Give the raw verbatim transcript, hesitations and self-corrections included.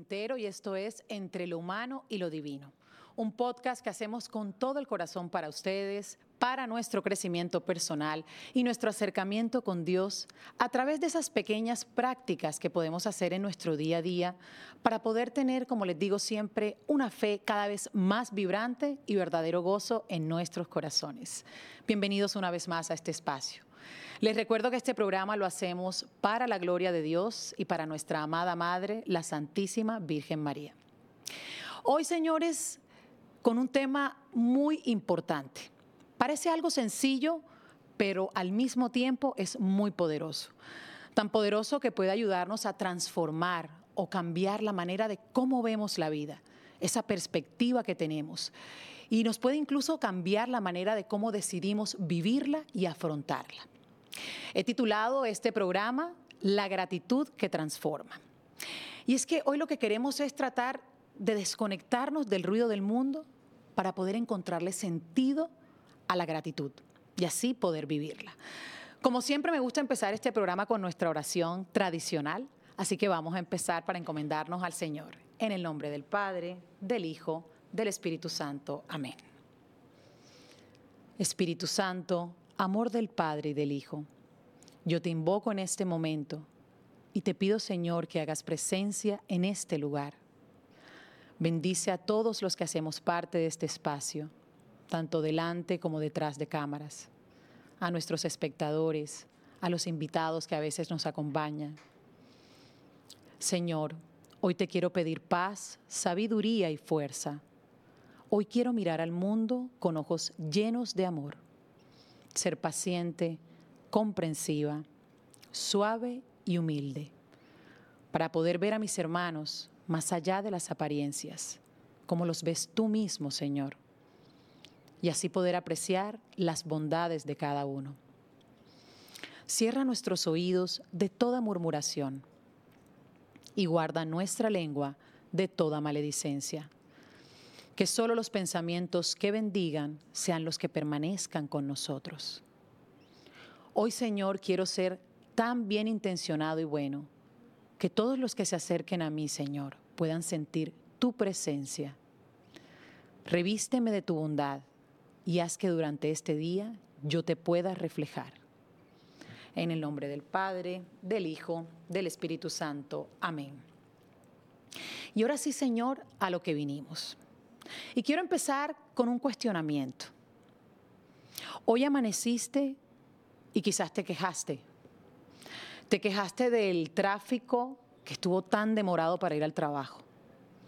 Quintero y esto es Entre lo Humano y lo Divino, un podcast que hacemos con todo el corazón para ustedes, para nuestro crecimiento personal y nuestro acercamiento con Dios a través de esas pequeñas prácticas que podemos hacer en nuestro día a día para poder tener, como les digo siempre, una fe cada vez más vibrante y verdadero gozo en nuestros corazones. Bienvenidos una vez más a este espacio. Les recuerdo que este programa lo hacemos para la gloria de Dios y para nuestra amada Madre, la Santísima Virgen María. Hoy, señores, con un tema muy importante. Parece algo sencillo, pero al mismo tiempo es muy poderoso. Tan poderoso que puede ayudarnos a transformar o cambiar la manera de cómo vemos la vida, esa perspectiva que tenemos. Y nos puede incluso cambiar la manera de cómo decidimos vivirla y afrontarla. He titulado este programa La gratitud que transforma. Y es que hoy lo que queremos es tratar de desconectarnos del ruido del mundo para poder encontrarle sentido a la gratitud y así poder vivirla. Como siempre, me gusta empezar este programa con nuestra oración tradicional, así que vamos a empezar para encomendarnos al Señor. En el nombre del Padre, del Hijo, del Espíritu Santo. Amén. Espíritu Santo, amor del Padre y del Hijo, yo te invoco en este momento y te pido, Señor, que hagas presencia en este lugar. Bendice a todos los que hacemos parte de este espacio, tanto delante como detrás de cámaras, a nuestros espectadores, a los invitados que a veces nos acompañan. Señor, hoy te quiero pedir paz, sabiduría y fuerza. Hoy quiero mirar al mundo con ojos llenos de amor, ser paciente, comprensiva, suave y humilde, para poder ver a mis hermanos más allá de las apariencias, como los ves tú mismo, Señor, y así poder apreciar las bondades de cada uno. Cierra nuestros oídos de toda murmuración y guarda nuestra lengua de toda maledicencia. Que solo los pensamientos que bendigan sean los que permanezcan con nosotros. Hoy, Señor, quiero ser tan bien intencionado y bueno que todos los que se acerquen a mí, Señor, puedan sentir tu presencia. Revísteme de tu bondad y haz que durante este día yo te pueda reflejar. En el nombre del Padre, del Hijo, del Espíritu Santo. Amén. Y ahora sí, Señor, a lo que vinimos. Y quiero empezar con un cuestionamiento. Hoy amaneciste y quizás te quejaste. Te quejaste del tráfico que estuvo tan demorado para ir al trabajo.